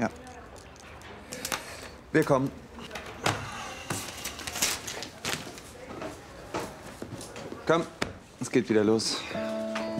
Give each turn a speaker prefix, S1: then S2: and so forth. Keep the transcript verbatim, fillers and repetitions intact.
S1: Ja. Wir kommen. Komm, es geht wieder los.